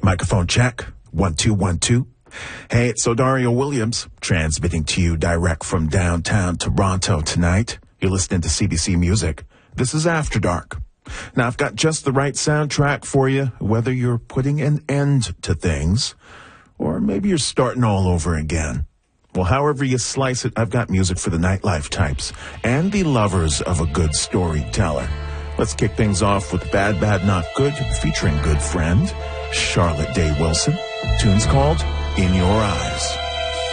Microphone check. 1 2 1 2. Hey, it's Odario Williams, transmitting to you direct from downtown Toronto tonight. You're listening to CBC Music. This is After Dark. Now, I've got just the right soundtrack for you, whether you're putting an end to things, or maybe you're starting all over again. Well, however you slice it, I've got music for the nightlife types and the lovers of a good storyteller. Let's kick things off with Bad Bad Not Good, featuring good friend Charlotte Day Wilson. Tune's called In Your Eyes.